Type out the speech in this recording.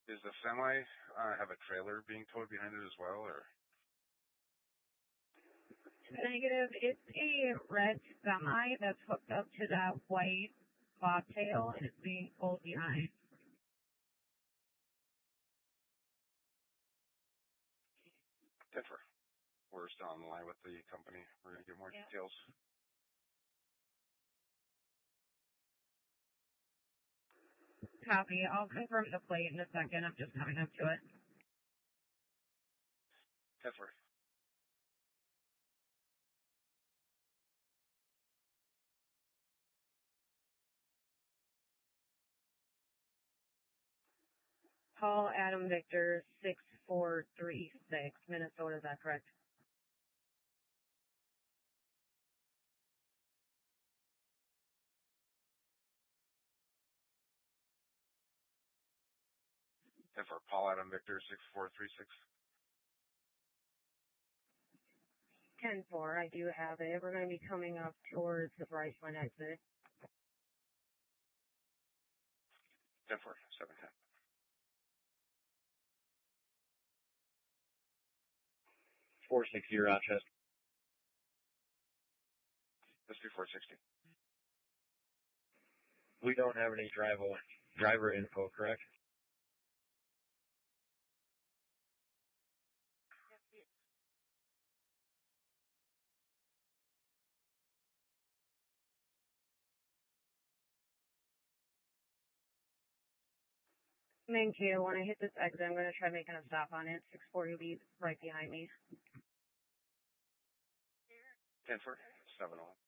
Is the semi have a trailer being towed behind it as well, or? Negative. It's a red semi that's hooked up to that white bobtail and it's being pulled behind. Denver. We're still on the line with the company. We're going to get more details. Copy. I'll confirm the plate in a second. I'm just coming up to it. Denver. Paul Adam Victor 6436, Minnesota, is that correct? Denver. Paul Adam Victor 6436. 10-4, I do have it. We're going to be coming up towards the Bryceland exit. Denver. 710. 460 Rochester. Let's do 460. We don't have any driver info, correct? Thank you. When I hit this exit, I'm going to try making a stop on it. 640 will be right behind me. 10-4. 7-1.